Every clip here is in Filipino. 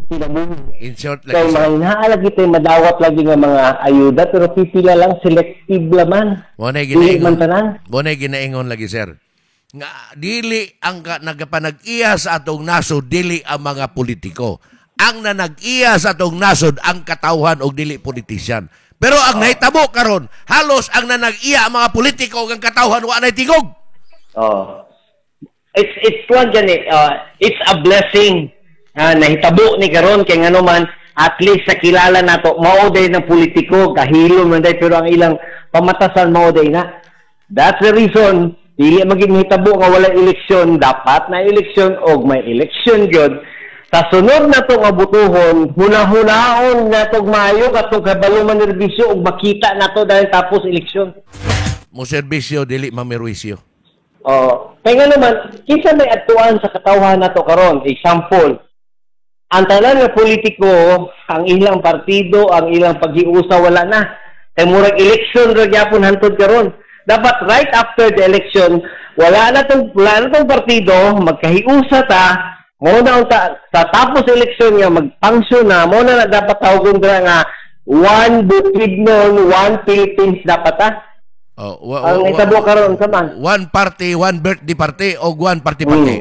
kinabuhi. In short, So, lagi, mga sir. inaalag ito, madawat lagi nga mga ayuda, pero pipila lang, selective laman. Muna'y Dili man ginaingon. tanan. Muna'y ginaingon lagi, sir. Nga, dili ang nagapanag-iya sa atong nasod, dili ang mga politiko. Ang nanag-iya sa atong nasod, ang katawhan o dili politisyan. Pero ang nahitabo karon, halos ang nanag-iya ang mga politiko o ang katawhan, wa na'y tigog. Oh. It's one gani, it's a blessing. Nahitabo ni karon kay ngano man at least sa kilala nato mao day ng politiko kahilo man day pero ang ilang pamatasan mao day na. That's the reason dili maging hitabo nga wala eleksyon, dapat na eleksyon og may eleksyon gyud. Sa sunod na to nga butuhon, huna-hunaon na to maayo katong kabalo man nerbisyo og makita nato dahil tapos eleksyon. Mo serbisyo, dili mamirwisyo. Kaya nga naman, kinsa may atuan sa katawhan nato karon, example, ang tanan nga politiko, ang ilang partido, ang ilang paghiusa wala na. Kay murag election ra gyapon hantod karon. Dapat right after the election, wala na tong partido, magkahiusa ta, mo na sa tapos election nga magpangsyon na, mo na dapat tawgon dira nga one Bukidnon, one Philippines dapat ta. Ang itabo karon sa man. One party, one birthday party o one party party.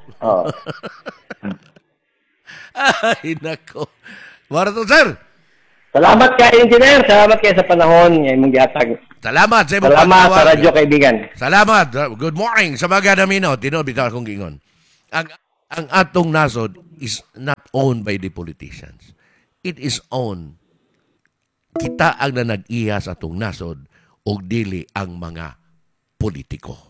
Ay, nako. Marato, sir. Salamat kay engineer, salamat kay sa panahon nga imong gihatag. Salamat sa imong Salamat pagtawag. sa radyo kaibigan. Salamat. Good morning. Sa mga namino, tinobita akong gingon. Ang atong nasod is not owned by the politicians. It is owned. Kita ang nanag-iya sa atong nasod o dili ang mga politiko.